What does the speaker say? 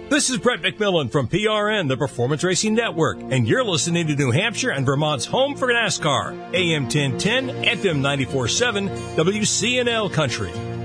This is Brett McMillan from PRN, the Performance Racing Network, and you're listening to New Hampshire and Vermont's home for NASCAR, AM 1010, FM 94.7, WCNL Country.